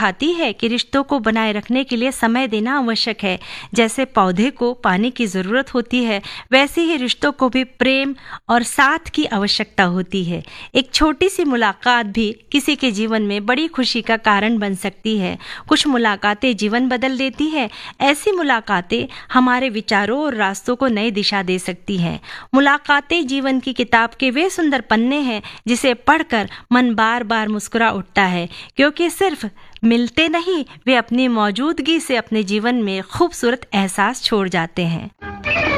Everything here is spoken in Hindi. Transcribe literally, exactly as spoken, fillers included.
सिखाती है कि रिश्तों को बनाए रखने के लिए समय देना आवश्यक है। जैसे पौधे को पानी की ज़रूरत होती है, वैसे ही रिश्तों को भी प्रेम और साथ की आवश्यकता होती है। एक छोटी सी मुलाकात भी किसी के जीवन में बड़ी खुशी का कारण बन सकती है। कुछ मुलाकातें जीवन बदल देती है। ऐसी मुलाकातें हमारे विचारों और रास्तों को नई दिशा दे सकती हैं। मुलाकातें जीवन की किताब के वे सुंदर पन्ने हैं जिसे पढ़कर मन बार बार मुस्कुरा उठता है, क्योंकि सिर्फ मिलते नहीं, वे अपनी मौजूदगी से अपने जीवन में खूबसूरत एहसास छोड़ जाते हैं।